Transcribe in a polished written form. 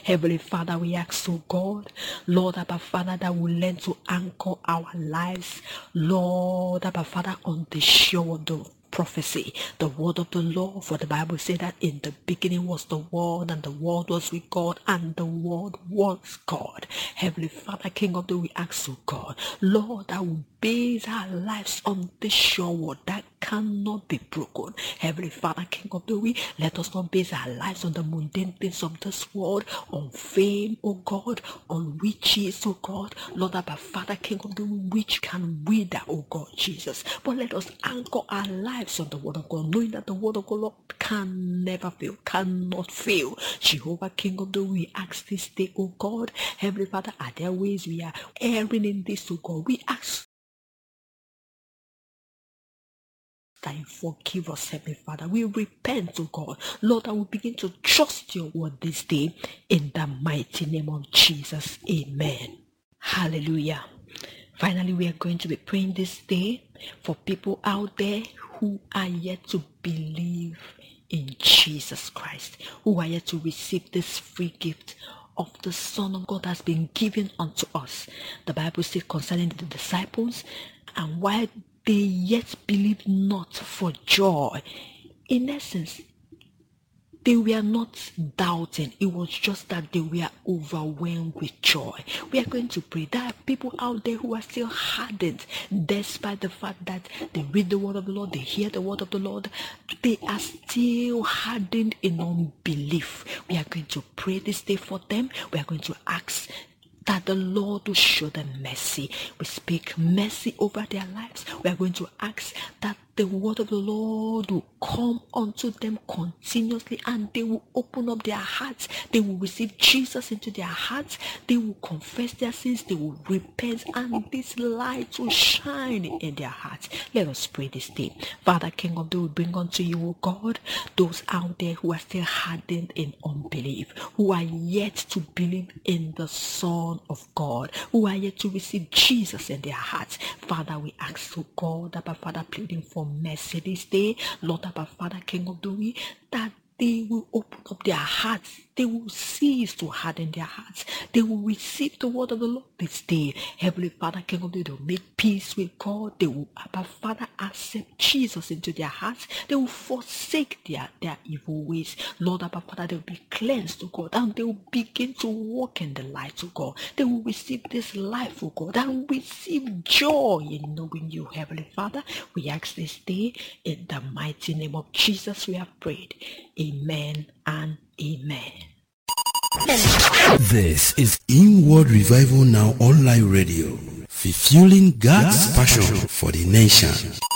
Heavenly Father, we ask, oh God, Lord, Abba Father, that we learn to anchor our lives, Lord, Abba Father, on the shore of the prophecy, the word of the Lord. For the Bible said that in the beginning was the Word, and the Word was with God, and the Word was God. Heavenly Father, King of the, we ask, oh God, Lord, that will base our lives on this sure word that cannot be broken. Heavenly Father, King of the way, let us not base our lives on the mundane things of this world, on fame, oh God, on witches, oh God, Lord, Abba Father, King of the way, which can wither, oh God, Jesus. But let us anchor our lives on the word of God, knowing that the word of God, Lord, can never fail, cannot fail. Jehovah, King of the way, we ask this day, oh God, Heavenly Father, are there ways we are erring in this, oh God? We ask that you forgive us, Heavenly Father. We repent, oh God, Lord, and we begin to trust your word this day in the mighty name of Jesus. Amen. Hallelujah. Finally, we are going to be praying this day for people out there who are yet to believe in Jesus Christ, who are yet to receive this free gift of the Son of God has been given unto us. The Bible says concerning the disciples, and why they yet believed not for joy. In essence, they were not doubting. It was just that they were overwhelmed with joy. We are going to pray. There are people out there who are still hardened, despite the fact that they read the word of the Lord, they hear the word of the Lord. They are still hardened in unbelief. We are going to pray this day for them. We are going to ask that the Lord will show them mercy. We speak mercy over their lives. We are going to ask that the word of the Lord will come unto them continuously, and they will open up their hearts. They will receive Jesus into their hearts. They will confess their sins. They will repent, and this light will shine in their hearts. Let us pray this day. Father, King of the, we bring unto you, O God, those out there who are still hardened in unbelief, who are yet to believe in the Son of God, who are yet to receive Jesus in their hearts. Father, we ask, O God, Abba Father, pleading for mercy this day, Lord, Abba Father, King of the way, that they will open up their hearts. They will cease to harden their hearts. They will receive the word of the Lord this day. Heavenly Father, King of the, they will make peace with God. They will, Abba Father, accept Jesus into their hearts. They will forsake their evil ways. Lord, Abba Father, they will be cleansed to God, and they will begin to walk in the light of God. They will receive this life of God and receive joy in knowing you, Heavenly Father. We ask this day in the mighty name of Jesus we have prayed. Amen and amen. This is Inward Revival Now Online Radio, fulfilling God's passion for the nation.